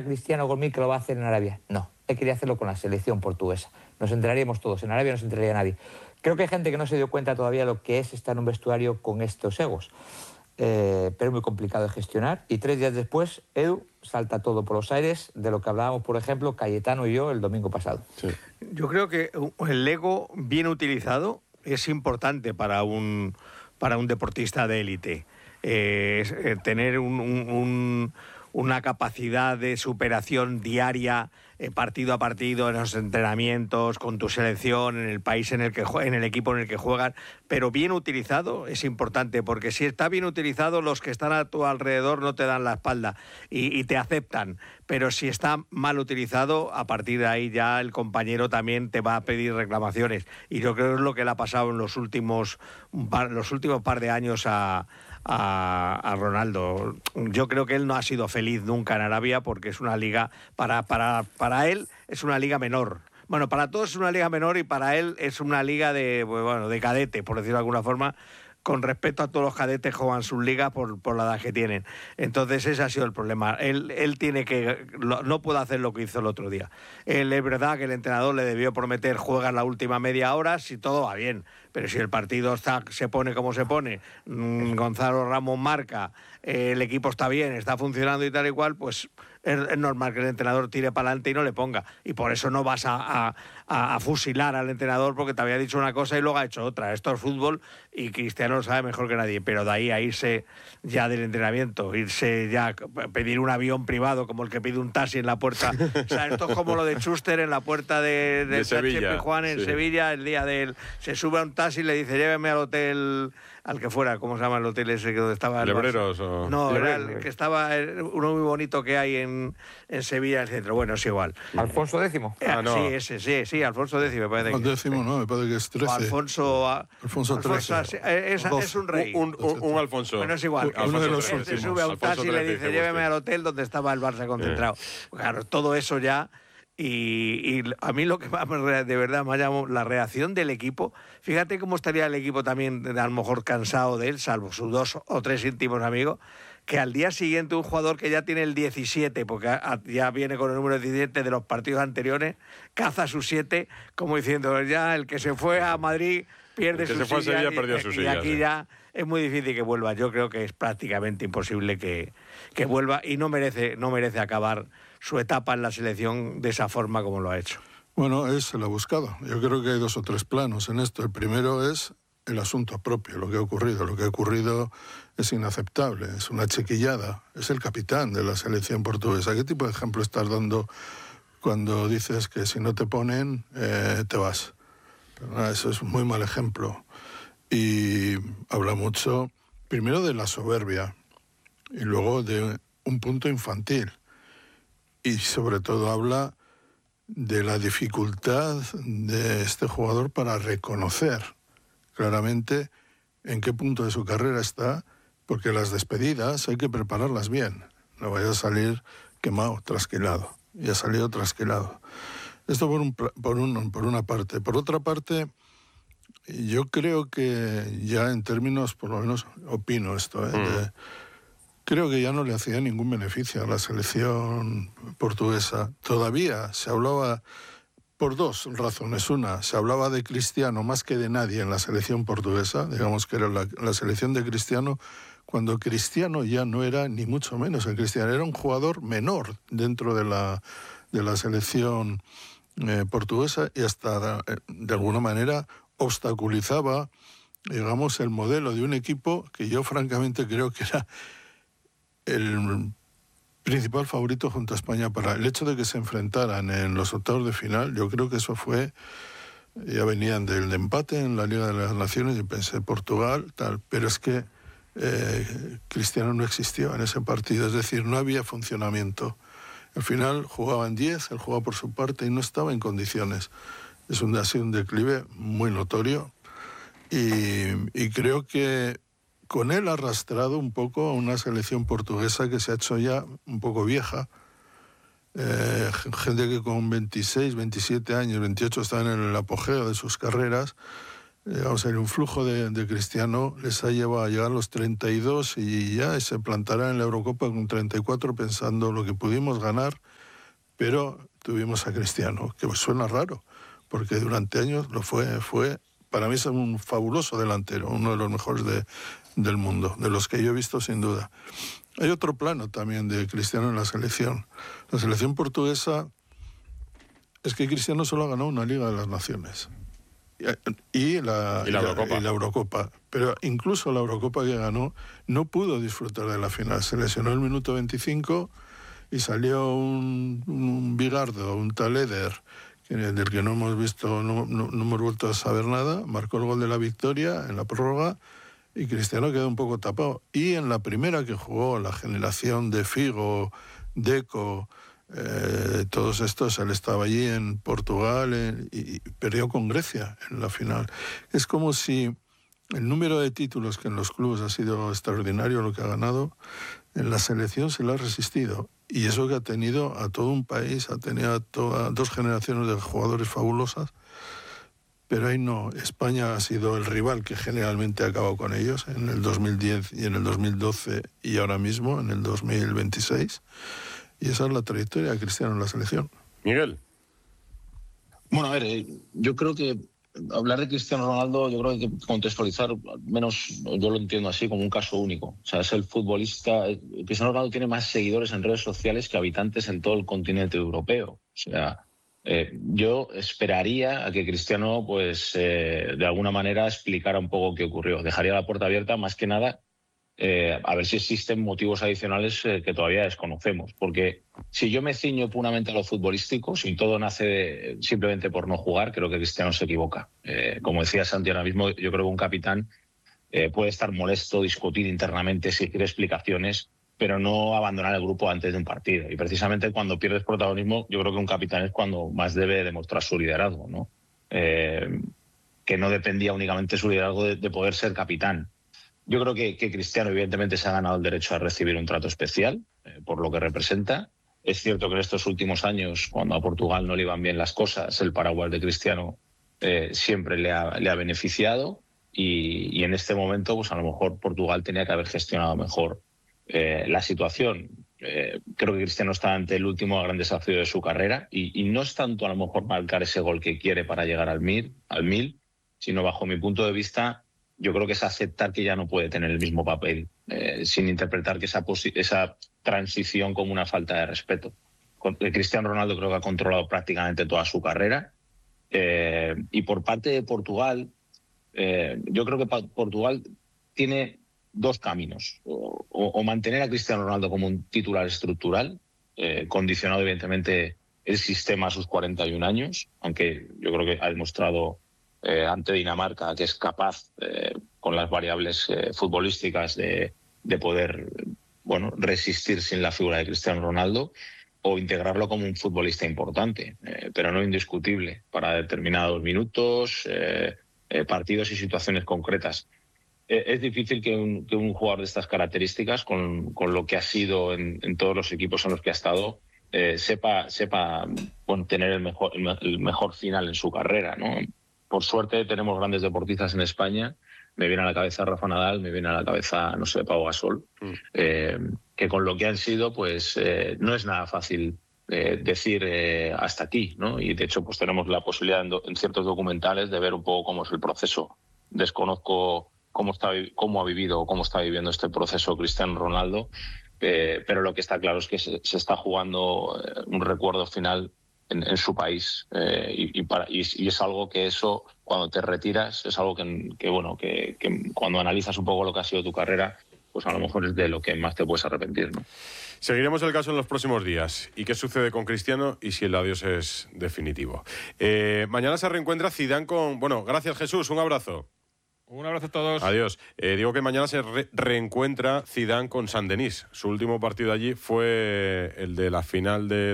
Cristiano conmigo que lo va a hacer en Arabia. No, él quería hacerlo con la selección portuguesa. Nos enteraríamos todos, en Arabia no se enteraría nadie. Creo que hay gente que no se dio cuenta todavía de lo que es estar en un vestuario con estos egos. Pero es muy complicado de gestionar. Y 3 días después, Edu, salta todo por los aires de lo que hablábamos, por ejemplo, Cayetano y yo el domingo pasado. Sí. Yo creo que el ego bien utilizado es importante para un deportista de élite. Tener una capacidad de superación diaria, partido a partido, en los entrenamientos, con tu selección, en el país en el equipo en el que juegan, pero bien utilizado es importante, porque si está bien utilizado, los que están a tu alrededor no te dan la espalda y te aceptan, pero si está mal utilizado, a partir de ahí ya el compañero también te va a pedir reclamaciones, y yo creo que es lo que le ha pasado en los últimos par de años a Ronaldo. Yo creo que él no ha sido feliz nunca en Arabia, porque es una liga, para él es una liga menor. Bueno, para todos es una liga menor, y para él es una liga de cadete, por decirlo de alguna forma, con respecto a todos los cadetes que juegan sus ligas por la edad que tienen. Entonces ese ha sido el problema. Él tiene que... no puede hacer lo que hizo el otro día. Es verdad que el entrenador le debió prometer jugar la última media hora si todo va bien, pero si el partido se pone como se pone, Gonzalo Ramos marca, el equipo está bien, está funcionando y tal y cual, pues es normal que el entrenador tire para adelante y no le ponga. Y por eso no vas a fusilar al entrenador porque te había dicho una cosa y luego ha hecho otra. Esto es fútbol y Cristiano lo sabe mejor que nadie, pero de ahí a irse ya del entrenamiento, irse ya a pedir un avión privado como el que pide un taxi en la puerta. O sea, esto es como lo de Schuster en la puerta de Sevilla, Juan en Sevilla, el día de él. Se sube a un taxi y le dice, lléveme al hotel, al que fuera, ¿cómo se llama el hotel ese donde estaba? ¿Lebreros o...? No, era el que estaba, uno muy bonito que hay en Sevilla, el centro. Bueno, es igual. ¿Alfonso X? No. Sí, ese, sí, Alfonso X, me parece. Décimo, no, me parece que es 13. Alfonso XIII. Es un rey. Un Alfonso. Bueno, es igual. Uno de los Se últimos. sube a un taxi y le dice, lléveme al hotel donde estaba el Barça concentrado. Claro, todo eso ya... Y a mí lo que más de verdad me ha llamado la reacción del equipo. Fíjate cómo estaría el equipo también, a lo mejor cansado de él, salvo sus 2 o 3 íntimos amigos, que al día siguiente un jugador que ya tiene el 17, porque ya viene con el número 17 de los partidos anteriores, caza sus 7, como diciendo, ya el que se fue a Madrid pierde su silla. El que se fue a Sevilla perdió su silla. Y aquí ya es muy difícil que vuelva. Yo creo que es prácticamente imposible que vuelva, y no merece acabar su etapa en la selección de esa forma como lo ha hecho. Bueno, se lo ha buscado. Yo creo que hay 2 o 3 planos en esto. El primero es el asunto propio, lo que ha ocurrido. Lo que ha ocurrido es inaceptable, es una chiquillada. Es el capitán de la selección portuguesa. ¿Qué tipo de ejemplo estás dando cuando dices que si no te ponen, te vas? Pero, eso es un muy mal ejemplo. Y habla mucho, primero, de la soberbia y luego de un punto infantil. Y sobre todo habla de la dificultad de este jugador para reconocer claramente en qué punto de su carrera está, porque las despedidas hay que prepararlas bien. No vaya a salir quemado, trasquilado. Y ha salido trasquilado. Esto por una parte. Por otra parte, yo creo que ya en términos, por lo menos opino esto, creo que ya no le hacía ningún beneficio a la selección portuguesa. Todavía se hablaba, por 2 razones. Una, se hablaba de Cristiano más que de nadie en la selección portuguesa. Digamos que era la selección de Cristiano, cuando Cristiano ya no era ni mucho menos el Cristiano. Era un jugador menor dentro de la selección portuguesa, y hasta de alguna manera obstaculizaba, digamos, el modelo de un equipo que yo francamente creo que era el principal favorito junto a España para el hecho de que se enfrentaran en los octavos de final. Yo creo que eso fue, ya venían del empate en la Liga de las Naciones y pensé Portugal, tal, pero es que Cristiano no existió en ese partido, es decir, no había funcionamiento. Al final jugaban 10, él jugaba por su parte y no estaba en condiciones. Ha sido un declive muy notorio y creo que con él ha arrastrado un poco a una selección portuguesa que se ha hecho ya un poco vieja. Gente que con 26, 27 años, 28 estaban en el apogeo de sus carreras, digamos, el influjo de Cristiano les ha llevado a llegar a los 32 y ya se plantará en la Eurocopa con 34 pensando lo que pudimos ganar, pero tuvimos a Cristiano, que suena raro, porque durante años lo fue para mí es un fabuloso delantero, uno de los mejores del mundo, de los que yo he visto sin duda. Hay otro plano también de Cristiano en la selección. La selección portuguesa es que Cristiano solo ha ganado una Liga de las Naciones. Y la Eurocopa. Pero incluso la Eurocopa que ganó no pudo disfrutar de la final. Se lesionó el minuto 25 y salió un Bigardo, un tal Eder, del que no hemos visto, no hemos vuelto a saber nada. Marcó el gol de la victoria en la prórroga y Cristiano quedó un poco tapado. Y en la primera que jugó, la generación de Figo, Deco, todos estos, él estaba allí en Portugal y perdió con Grecia en la final. Es como si el número de títulos que en los clubes ha sido extraordinario lo que ha ganado, en la selección se le ha resistido. Y eso que ha tenido a todo un país, ha tenido a dos generaciones de jugadores fabulosas, pero ahí no. España ha sido el rival que generalmente ha acabado con ellos en el 2010 y en el 2012 y ahora mismo en el 2026. Y esa es la trayectoria de Cristiano en la selección. Miguel. Bueno, a ver, yo creo que hablar de Cristiano Ronaldo, yo creo que hay que contextualizar, al menos yo lo entiendo así, como un caso único. O sea, es el futbolista. Cristiano Ronaldo tiene más seguidores en redes sociales que habitantes en todo el continente europeo. O sea, yo esperaría a que Cristiano, pues, de alguna manera explicara un poco qué ocurrió. Dejaría la puerta abierta, más que nada, a ver si existen motivos adicionales que todavía desconocemos. Porque si yo me ciño puramente a lo futbolístico, si todo nace simplemente por no jugar, creo que Cristiano se equivoca. Como decía Santi ahora mismo, yo creo que un capitán puede estar molesto, discutir internamente, si quiere explicaciones, pero no abandonar el grupo antes de un partido. Y precisamente cuando pierdes protagonismo, yo creo que un capitán es cuando más debe demostrar su liderazgo, ¿no? Que no dependía únicamente su liderazgo de poder ser capitán. Yo creo que Cristiano evidentemente se ha ganado el derecho a recibir un trato especial por lo que representa. Es cierto que en estos últimos años, cuando a Portugal no le iban bien las cosas, el paraguas de Cristiano siempre le ha beneficiado y en este momento pues a lo mejor Portugal tenía que haber gestionado mejor la situación. Creo que Cristiano está ante el último gran desafío de su carrera y no es tanto a lo mejor marcar ese gol que quiere para llegar al 1000, sino bajo mi punto de vista yo creo que es aceptar que ya no puede tener el mismo papel, sin interpretar que esa transición como una falta de respeto. Cristiano Ronaldo creo que ha controlado prácticamente toda su carrera. Y por parte de Portugal, yo creo que Portugal tiene dos caminos. O mantener a Cristiano Ronaldo como un titular estructural, condicionado evidentemente el sistema a sus 41 años, aunque yo creo que ha demostrado ante Dinamarca que es capaz, con las variables futbolísticas, de poder resistir sin la figura de Cristiano Ronaldo, o integrarlo como un futbolista importante, pero no indiscutible, para determinados minutos, partidos y situaciones concretas. Es difícil que un jugador de estas características, con lo que ha sido en todos los equipos en los que ha estado, sepa tener el mejor final en su carrera, ¿no? Por suerte tenemos grandes deportistas en España. Me viene a la cabeza Rafa Nadal, me viene a la cabeza, no sé, Pau Gasol, que con lo que han sido, pues no es nada fácil decir hasta aquí, ¿no? Y de hecho, pues tenemos la posibilidad en ciertos documentales de ver un poco cómo es el proceso. Desconozco cómo ha vivido o cómo está viviendo este proceso Cristiano Ronaldo, pero lo que está claro es que se está jugando un recuerdo final en su país, y es algo que eso, cuando te retiras, es algo que cuando analizas un poco lo que ha sido tu carrera, pues a lo mejor es de lo que más te puedes arrepentir, ¿no? Seguiremos el caso en los próximos días. ¿Y qué sucede con Cristiano y si el adiós es definitivo? Mañana se reencuentra Zidane con... Bueno, gracias Jesús, un abrazo. Un abrazo a todos. Adiós. Digo que mañana se reencuentra Zidane con Saint-Denis. Su último partido allí fue el de la final de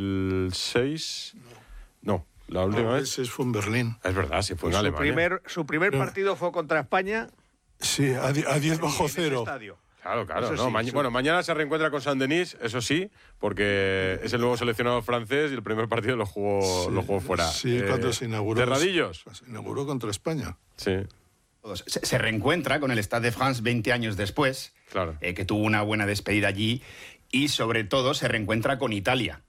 2006. No, la última vez. Ese fue en Berlín. Es verdad, sí, fue en Alemania. Su primer partido fue contra España. Sí, a 10 bajo cero. Claro. Eso No, sí, bueno, mañana se reencuentra con Saint-Denis, eso sí, porque es el nuevo seleccionado francés y el primer partido lo jugó fuera. Sí, cuando se inauguró. ¿Terradillos? Se inauguró contra España. Sí. Se reencuentra con el Stade de France 20 años después, Claro. que tuvo una buena despedida allí, y sobre todo se reencuentra con Italia,